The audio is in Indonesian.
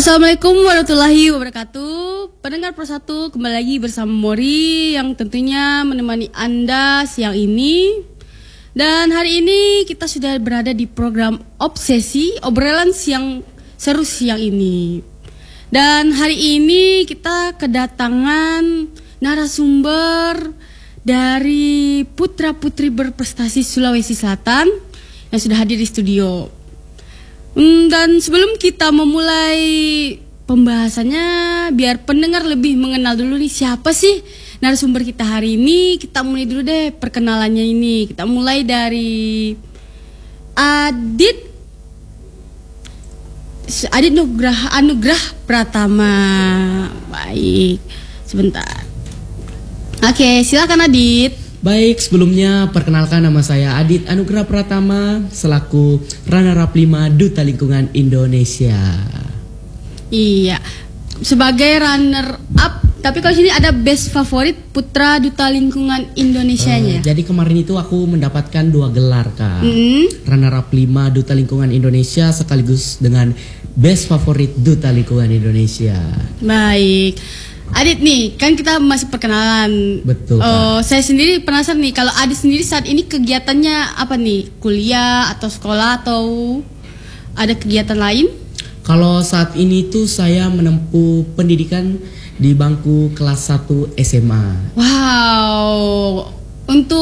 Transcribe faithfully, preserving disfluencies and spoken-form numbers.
Assalamualaikum warahmatullahi wabarakatuh. Pendengar Persatu, kembali lagi bersama Mori yang tentunya menemani Anda siang ini. Dan hari ini kita sudah berada di program Obsesi, obrolan siang seru siang ini. Dan hari ini kita kedatangan narasumber dari putra-putri berprestasi Sulawesi Selatan yang sudah hadir di studio. Dan sebelum kita memulai pembahasannya, biar pendengar lebih mengenal dulu nih siapa sih narasumber kita hari ini. Kita mulai dulu deh perkenalannya ini. Kita mulai dari Adit Adit Nugrah Anugrah Pratama. Baik, sebentar. Oke, silakan Adit. Baik, sebelumnya perkenalkan nama saya Adit Anugrah Pratama selaku runner-up lima Duta Lingkungan Indonesia. Iya, sebagai runner-up, tapi kalau sini ada best favorit Putra Duta Lingkungan Indonesianya. Uh, jadi kemarin itu aku mendapatkan dua gelar, Kak. Mm-hmm. Runner-up lima Duta Lingkungan Indonesia sekaligus dengan best favorit Duta Lingkungan Indonesia. Baik. Adit nih, kan kita masih perkenalan. Betul, uh, saya sendiri penasaran nih, kalau Adit sendiri saat ini kegiatannya apa nih? Kuliah atau sekolah atau ada kegiatan lain? Kalau saat ini tuh saya menempuh pendidikan di bangku kelas satu S M A. Wow. Untuk